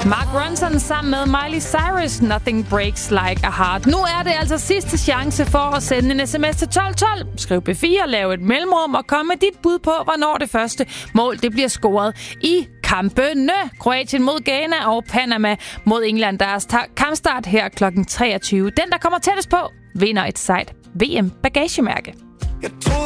Mark Ronson sammen med Miley Cyrus, Nothing Breaks Like a Heart. Nu er det altså sidste chance for at sende en sms til 1212. Skriv B4, lav et mellemrum og kom med dit bud på, hvornår det første mål det bliver scoret i kampene. Kroatien mod Ghana og Panama mod England. Deres kampstart her kl. 23. Den, der kommer tættest på, vinder et sejt VM-bagagemærke.